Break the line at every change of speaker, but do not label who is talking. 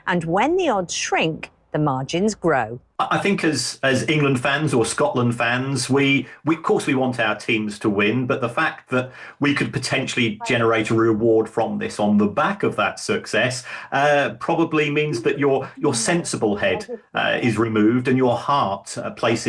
And when the odds shrink, the margins grow.
I think as England fans or Scotland fans, we of course we want our teams to win, but the fact that we could potentially generate a reward from this on the back of that success probably means that your sensible head is removed and your heart places